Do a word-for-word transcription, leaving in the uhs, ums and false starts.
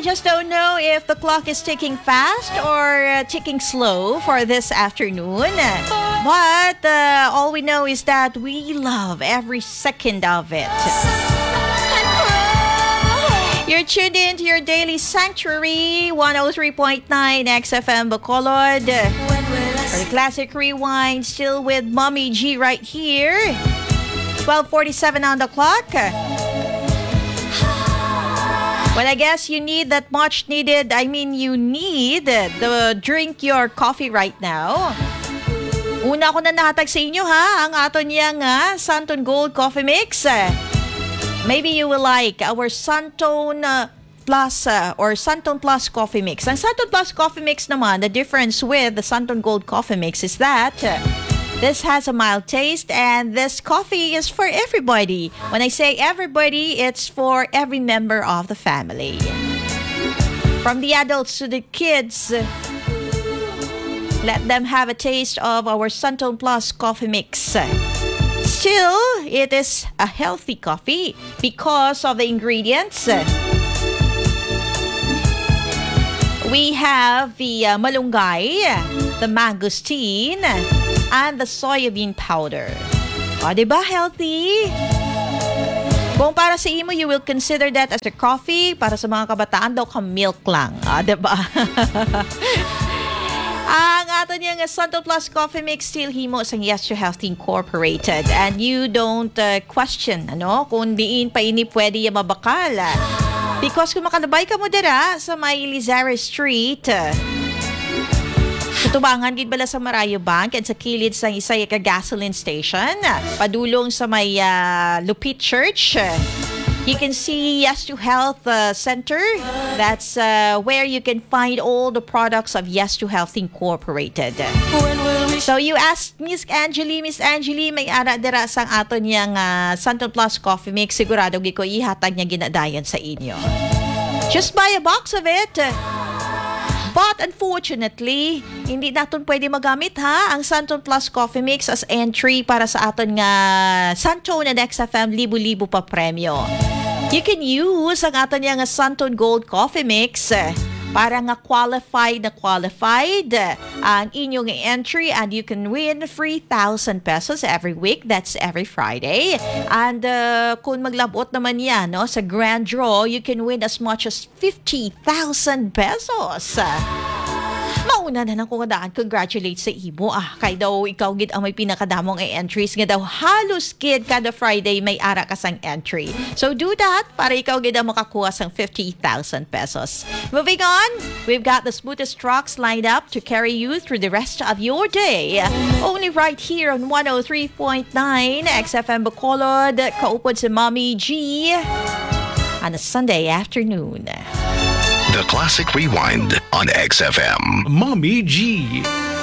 just don't know if the clock is ticking fast or uh, ticking slow for this afternoon. But uh, all we know is that we love every second of it. You're tuned in to your daily sanctuary, one oh three point nine X F M Bacolod. For the Classic Rewind, still with Mommy G right here. twelve forty-seven on the clock. Well, I guess you need that much needed, I mean you need to drink your coffee right now. Una ko na nahatag sa inyo ha, ang aton niyang uh, Santon Gold Coffee Mix. Maybe you will like our Santon uh, Plus uh, or Santon Plus Coffee Mix. Ang Santon Plus Coffee Mix naman, the difference with the Santon Gold Coffee Mix is that uh, this has a mild taste and this coffee is for everybody. When I say everybody, it's for every member of the family. From the adults to the kids, let them have a taste of our Santon Plus Coffee Mix. Still, it is a healthy coffee because of the ingredients. We have the uh, malunggay, the mangosteen, and the soybean powder. O, diba healthy? Kung para sa imo, you will consider that as a coffee. Para sa mga kabataan daw, ka-milk lang. O, diba? Ang ato niyang Santon Plus Coffee Mix still himo sang Yes to Health Incorporated. And you don't uh, question, ano, kung diin pa ini pwede yung mabakal. Because kung makalabay ka mo dira sa may Lizares Street, tutubangan gid bala sa Marayo Bank at sa kilid sa isa ka gasoline station, padulong sa may uh, Lupit Church. You can see Yes to Health uh, Center. That's uh, where you can find all the products of Yes to Health Incorporated. So you asked Miss Angeli, Miss Angeli, may ara dira sang ato niyang uh, Santon Plus Coffee Mix. Sigurado gi ko ihatag niya ginadayon sa inyo. Just buy a box of it. But unfortunately, hindi natin pwede magamit ha ang Santon Plus Coffee Mix as entry para sa aton nga Santon and X F M libu-libu pa premyo. You can use ang aton nga Santon Gold Coffee Mix para nga qualified na qualified ang inyong entry and you can win three thousand pesos every week. That's every Friday. And uh, kung maglabot naman yan no, sa grand draw, you can win as much as fifty thousand pesos. Mauna na nang kungadaan, congratulate sa imo. Ah, kay daw ikaw gid ang may pinakadamong ay entries nga daw halos gid kada Friday may ara ka sang entry. So do that para ikaw gid ang makakuha sang fifty thousand pesos. Moving on, we've got the smoothest trucks lined up to carry you through the rest of your day. Only right here on one oh three point nine X F M Bacolod, kaupod si Mommy G on a Sunday afternoon. The Classic Rewind on X F M. Mommy G.